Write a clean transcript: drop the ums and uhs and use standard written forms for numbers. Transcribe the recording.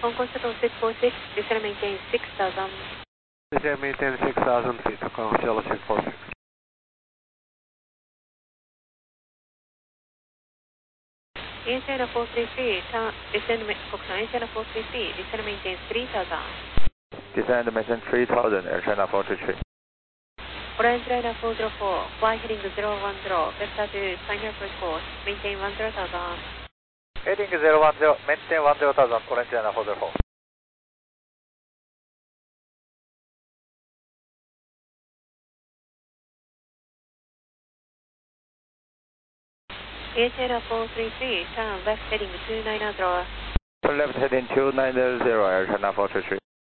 Hong Kong Shuttle 646, descend and maintain 6,000. Descend and maintain 6,000 feet, Hong Kong Shuttle 646. China 433, descend, China 433, descend and maintain 3,000. Descend and maintain 3,000, Air China 433. Orange Liner 404, fly heading 010, vector to final approach course, maintain 10,000. Heading 010, maintain 10,000, Orange Liner 404. China 433, turn left heading 290. Turn left heading 290, Air China 433.